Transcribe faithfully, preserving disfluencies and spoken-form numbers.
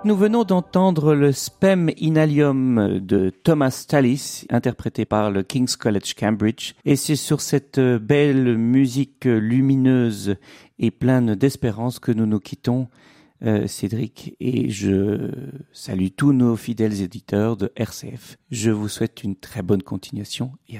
Nous venons d'entendre le Spem Inalium de Thomas Tallis, interprété par le King's College Cambridge. Et c'est sur cette belle musique lumineuse et pleine d'espérance que nous nous quittons, euh, Cédric. Et je salue tous nos fidèles éditeurs de R C F. Je vous souhaite une très bonne continuation et à